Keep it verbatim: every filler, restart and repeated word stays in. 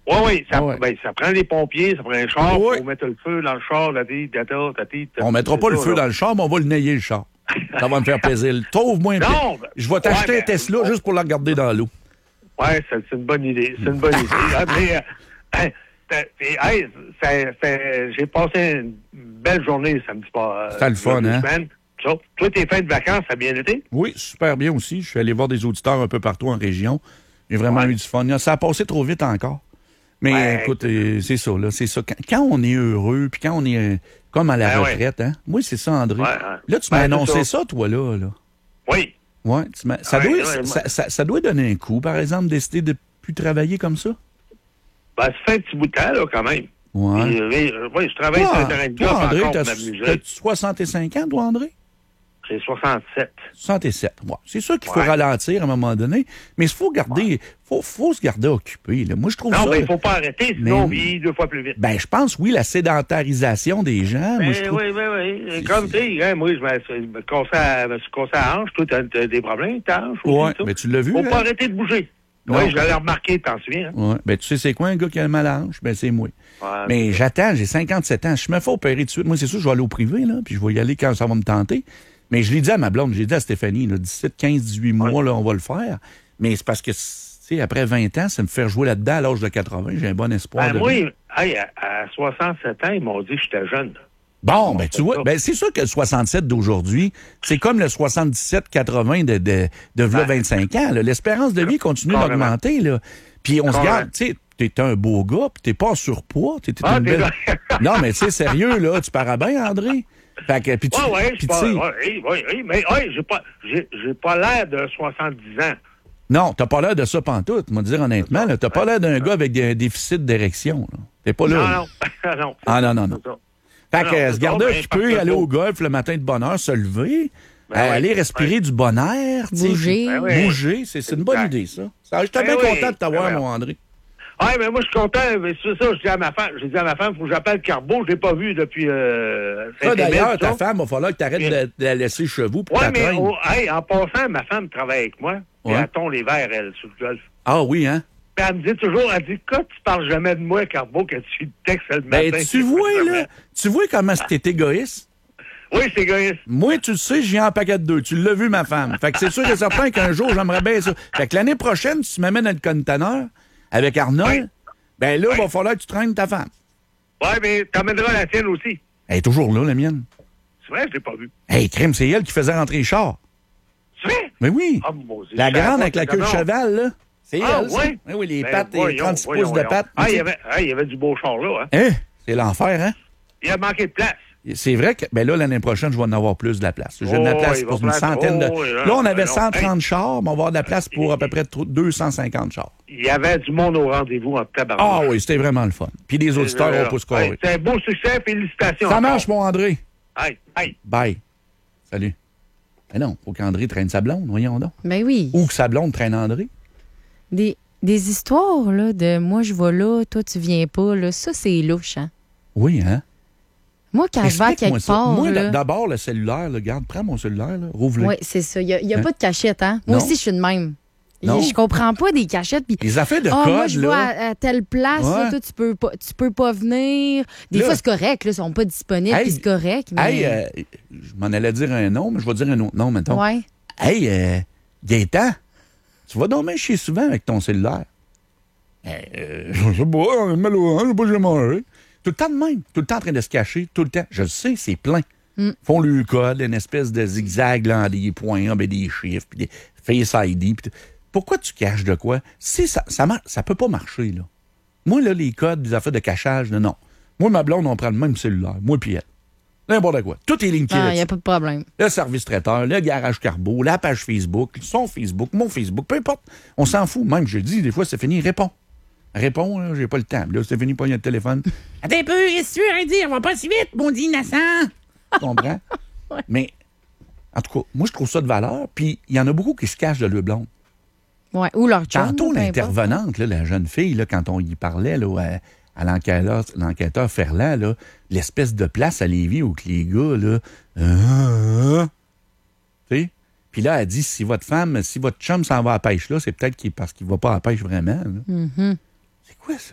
Oui, oui, ça, Ah ouais. ben, ça prend les pompiers, ça prend un char, il Oui. faut mettre le feu dans le char, la tite, tata, tati, On mettra pas le feu dans le char, mais on va le nailler, le char. Ça va me faire plaisir. Trouve-moi un peu. Non, ben, Je vais t'acheter ouais, un ben, Tesla on- juste pour la regarder dans l'eau. Oui, c'est, c'est une bonne idée. C'est une bonne idée. Ah, mais, euh, t'es- t'es- hey, c'est- c'est- j'ai passé une belle journée samedi pas. C'était le fun, hein? Ça, toi, tes fins de vacances, ça a bien été? Oui, super bien aussi. Je suis allé voir des auditeurs un peu partout en région. J'ai vraiment Ouais. eu du fun. Ça a passé trop vite encore. Mais Ouais. écoute, euh, c'est ça, là. C'est ça. Quand, quand on est heureux, puis quand on est euh, comme à la Ben retraite, hein? Moi, c'est ça, André. Ouais, ouais. Là, tu Ben, m'as c'est annoncé ça. ça. toi, là. là. Oui. Ouais, tu m'as- ça, Ouais, doit, ouais, ça, moi- ça, ça- ça doit donner un coup, par exemple, décider de plus travailler comme ça? Ben, ça fait un petit bout de temps, là, quand même. Ouais. Et, oui, euh, oui, je travaille sur un terrain de toi, golf André, encore t'as, pour m'amuser. t'as soixante-cinq ans, toi, André? J'ai soixante-sept. soixante-sept. Ouais. C'est sûr qu'il faut Ouais. ralentir à un moment donné, mais il faut garder, faut, faut se garder occupé. Là. Moi, je trouve Non, ça. mais il ne faut pas arrêter, sinon on Mais- vieillit deux fois plus vite. Ben, je pense, oui, la sédentarisation des gens. Ben, moi, je trouve... oui, oui, oui. Comme tu sais, hein, moi, je me suis cassé à, me suis cassé à la hanche. Toi, t'as, t'as des problèmes, ta hanche aussi, Ouais, ça? mais tu l'as vu, Faut hein? pas arrêter de bouger. Non. Oui, je l'avais remarqué, t'en souviens. Hein? Ouais. Ben, tu sais, c'est quoi un gars qui a le mal à la hanche? Ben, c'est moi. Ouais, Mais j'attends, j'ai cinquante-sept ans. Je me fais opérer tout de suite. Moi, c'est sûr, je vais aller au privé, là, puis je vais y aller quand ça va me tenter. Mais je l'ai dit à ma blonde, j'ai dit à Stéphanie, là, dix-sept, quinze, dix-huit mois, Ouais. là, on va le faire. Mais c'est parce que, tu sais, après vingt ans, ça me fait jouer là-dedans à l'âge de quatre-vingts. J'ai un bon espoir. Ben, de moi, vie. hey, à, à soixante-sept ans, ils m'ont dit que j'étais jeune. Bon, ben, tu fait vois, ça. ben, c'est sûr que le soixante-sept d'aujourd'hui, c'est comme le soixante-dix-sept quatre-vingts de, de, de v'là Ben, vingt-cinq ans, là. L'espérance de vie continue carrément. d'augmenter, là. Puis on se Carrément. garde, tu sais, t'es un beau gars, puis t'es pas en surpoids, t'es, t'es Ah, une t'es belle... là. Non, mais tu sais, sérieux, là, tu parais bien, André. Fait que, puis tu, Oui, oui, puis je tu sais, pas. Ouais, oui, oui, oui, mais oui, j'ai pas, j'ai, j'ai pas l'air de soixante-dix ans. non, t'as pas l'air de ça pantoute, moi, dire honnêtement, là. T'as pas l'air d'un gars avec un déficit d'érection, là. T'es pas là. Non, là. non, non. Ah, non, non, non. C'est ça. Fait Non, que, c'est se garder ça, ben, occupé, parce que aller faut- au golf le matin de bonne heure, se lever, Ben euh, ouais, aller respirer ouais. du bon air, tu sais, Bouger. Ben oui. bouger, c'est, c'est une bonne Exact. idée, ça. ça J'étais Ben bien oui. content de t'avoir, Ben oui. mon André. Ah, mais moi, je suis content. Mais c'est ça, je dis à ma femme, j'ai dit à ma femme, il faut que j'appelle Carbo. Je l'ai pas vu depuis, euh, Ça, Saint-Émile, d'ailleurs, ça. ta femme, il va falloir que tu arrêtes de, la- de la laisser chez vous pour Ouais, ta mais, traîne. oh, hey, en passant, ma femme travaille avec moi. Puis Ouais. elle tombe les verres, elle, sur le golf. Ah oui, hein? Puis elle me dit toujours, elle dit, quand tu parles jamais de moi, Carbo, que tu textes le matin. Ben, tu vois, là, tu vois comment c'est égoïste? Oui, c'est égoïste. Moi, tu le sais, j'y ai en paquet de deux. Tu l'as vu, ma femme. Fait que c'est sûr et certain qu'un jour, j'aimerais bien ça. Fait que l'année prochaine, si tu m'amènes à le conteneur avec Arnold, Oui. ben là, il va Oui. falloir que tu traînes ta femme. Ouais, mais t'emmèneras la tienne aussi. Elle est toujours là, la mienne. C'est vrai, je l'ai pas vu. Hey, crime, c'est elle qui faisait rentrer les chars. C'est vrai? Mais oui. Ah, mon Dieu, La je savais grande pas avec la que queue de c'était cheval, là. C'est Ah, elle, ça. ouais? Oui, oui, les Ben, pattes, les voyons, trente-six voyons, pouces de voyons. pattes. Ah, il y avait, ah, il y avait du beau char là, hein? Hein? C'est l'enfer, hein? Il a manqué de place. C'est vrai que ben là, l'année prochaine, je vais en avoir plus de la place. J'ai de la Oh, place il va pour une placer- centaine de... oh, oui, Là, on avait non, cent trente hey. chars, mais on va avoir de la place pour à peu près deux cent cinquante chars. Il y avait du monde au rendez-vous en tabarnak. Ah oui, c'était vraiment le fun. Puis les auditeurs Euh, ont pas se hey, carrer. C'est un beau succès, félicitations. Ça encore. marche, mon André. Hey, hey. Bye. Salut. Mais non, faut qu'André traîne sa blonde, voyons donc. Ben oui. Ou que sa blonde traîne André. Des, des histoires là, de moi, je vais là, toi, tu viens pas. Là, ça, c'est louche. Hein? Oui, hein? Moi, quand je vais à Explique-moi quelque ça. part. Moi, là, d'abord, le cellulaire, là, regarde, prends mon cellulaire, là, rouvre-le. oui, c'est ça. Il n'y a, il y a Hein? pas de cachette. Hein? Moi Non. aussi, je suis de même. Non. Je comprends pas des cachettes. Puis, Les affaires de ah, code, moi, je vais là. à, à telle place, là, Ouais. toi, tu peux pas, tu peux pas venir. Des Là. fois, c'est correct, là, ils sont pas disponibles, Hey, puis c'est correct. Mais... Hey, euh, je m'en allais dire un nom, mais je vais dire un autre nom, mettons. ouais. Hey, euh, Gaétan, tu vas dormir chez souvent avec ton cellulaire. Euh, euh, je sais pas, mal au je sais pas, j'ai mangé. Tout le temps de même, tout le temps en train de se cacher, tout le temps. Je le sais, c'est plein. Mm. Font le code, une espèce de zigzag, là, des points, ben, des chiffres, puis des Face I D. Puis t- pourquoi tu caches de quoi? Si ça, ça, mar- ça peut pas marcher, là. Moi, là, les codes, des affaires de cachage, là, non. Moi, ma blonde, on prend le même cellulaire. Moi, puis elle. N'importe quoi. Tout est linké Ah, il là-dessus. n'y a pas de problème. Le service traiteur, le garage Carbo, la page Facebook, son Facebook, mon Facebook, peu importe. On s'en fout. Même, je dis, des fois, c'est fini, réponds. Réponds, là, j'ai pas le temps. Là, c'est fini, pas le téléphone. Attends un peu, qu'est-ce que tu veux dire? On va pas si vite, mon dit innocent. Tu comprends? Ouais. Mais, en tout cas, moi, je trouve ça de valeur. Puis, il y en a beaucoup qui se cachent de leur blonde. Ouais. Ou leur chum. Tantôt, là, peu importe. l'intervenante, là, la jeune fille, là, quand on y parlait là, à, à l'enquêteur, l'enquêteur Ferland, là, l'espèce de place à Lévis où que les gars, là, euh, tu sais? Puis là, elle dit, si votre femme, si votre chum s'en va à la pêche là, c'est peut-être qu'il, parce qu'il va pas à la pêche vraiment. là. Mhm. C'est quoi ça?